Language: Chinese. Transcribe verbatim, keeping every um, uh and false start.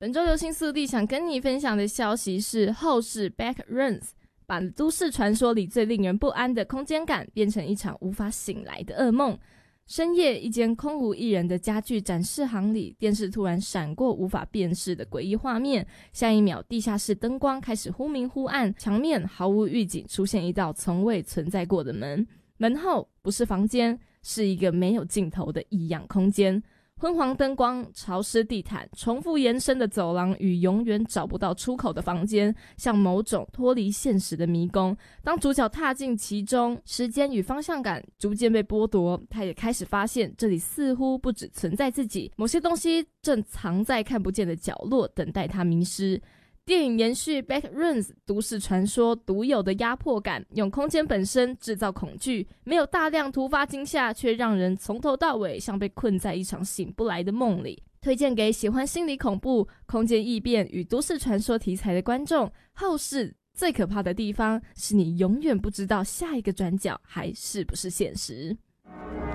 本周流行速递想跟你分享的消息是，后世 Backrooms 把都市传说里最令人不安的空间感变成一场无法醒来的噩梦。深夜，一间空无一人的家具展示行里，电视突然闪过无法辨识的诡异画面，下一秒地下室灯光开始忽明忽暗，墙面毫无预警出现一道从未存在过的门，门后不是房间，是一个没有尽头的异样空间。昏黄灯光、潮湿地毯、重复延伸的走廊与永远找不到出口的房间，像某种脱离现实的迷宫。当主角踏进其中，时间与方向感逐渐被剥夺，他也开始发现这里似乎不只存在自己，某些东西正藏在看不见的角落，等待他迷失。电影延续 Backrooms 都市传说独有的压迫感，用空间本身制造恐惧，没有大量突发惊吓，却让人从头到尾像被困在一场醒不来的梦里。推荐给喜欢心理恐怖、空间异变与都市传说题材的观众。后世最可怕的地方是你永远不知道下一个转角还是不是现实。